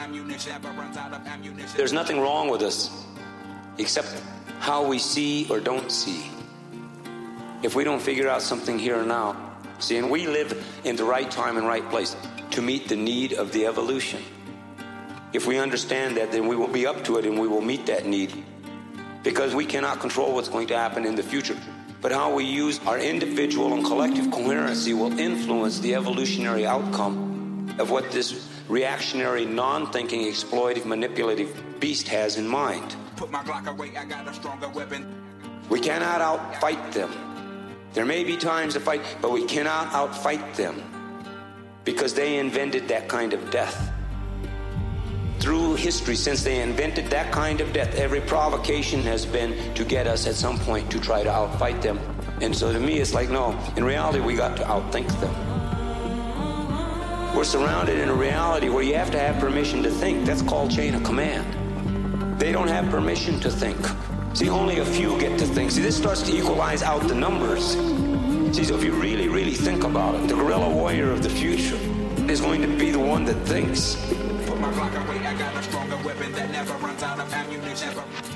There's nothing wrong with us except how we see or don't see. If we don't figure out something here and now, see, and we live in the right time and right place to meet the need of the evolution. If we understand that, then we will be up to it and we will meet that need. Because we cannot control what's going to happen in the future. But how we use our individual and collective coherency will influence the evolutionary outcome of what this reactionary, non-thinking, exploitive, manipulative beast has in mind. Put my Glock away, I got a stronger weapon. We cannot outfight them. There may be times to fight, but we cannot outfight them because they invented that kind of death. Through history, since they invented that kind of death, every provocation has been to get us at some point to try to outfight them. And so to me, it's like, no, in reality, we got to outthink them. We're surrounded in a reality where you have to have permission to think. That's called chain of command. They don't have permission to think. See, only a few get to think. See, this starts to equalize out the numbers. See, so if you really, really think about it, the guerrilla warrior of the future is going to be the one that thinks. Put my Glock away, I got a stronger weapon that never runs out of ammunition.